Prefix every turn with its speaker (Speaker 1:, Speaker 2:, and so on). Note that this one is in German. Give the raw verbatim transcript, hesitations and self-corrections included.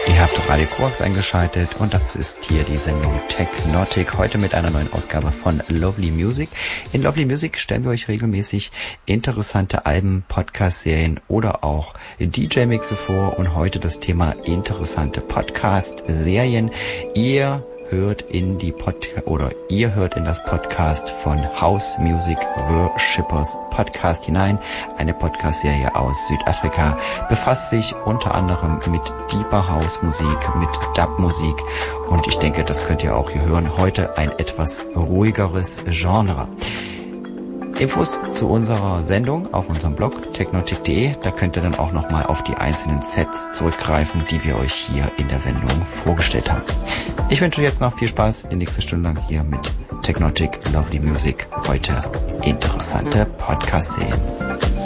Speaker 1: Ihr habt Radio Koax eingeschaltet und das ist hier die Sendung Technotic, heute mit einer neuen Ausgabe von Lovely Music. In Lovely Music stellen wir euch regelmäßig interessante Alben, Podcast-Serien oder auch D J-Mixe vor und heute das Thema interessante Podcast-Serien. Ihr hört in die Podcast oder ihr hört in das Podcast von House Music Worshippers Podcast hinein. Eine Podcast-Serie aus Südafrika befasst sich unter anderem mit Deeper House Musik, mit Dub-Musik und ich denke, das könnt ihr auch hier hören. Heute ein etwas ruhigeres Genre. Infos zu unserer Sendung auf unserem Blog technotic punkt de. Da könnt ihr dann auch nochmal auf die einzelnen Sets zurückgreifen, die wir euch hier in der Sendung vorgestellt haben. Ich wünsche jetzt noch viel Spaß die nächste Stunde lang hier mit Technotic Lovely Music. Heute interessante Podcast-Serien.